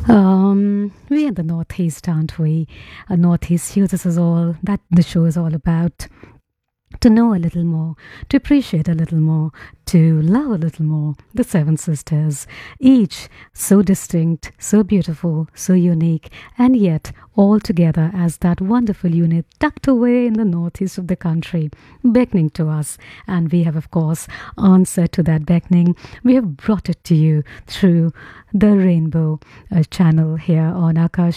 We in the Northeast, aren't we? Northeast here, this is all that the show is all about. To know a little more, to appreciate a little more, to love a little more. The Seven Sisters, each so distinct, so beautiful, so unique, and yet all together as that wonderful unit tucked away in the northeast of the country, beckoning to us. And we have, of course, answered to that beckoning. We have brought it to you through the Rainbow channel here on Akash.